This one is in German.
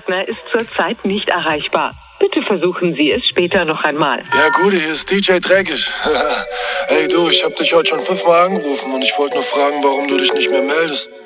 Partner ist zurzeit nicht erreichbar. Bitte versuchen Sie es später noch einmal. Ja, Gude, hier ist DJ Dreckig. Hey du, ich hab dich heute schon 5-mal angerufen und ich wollte nur fragen, warum du dich nicht mehr meldest.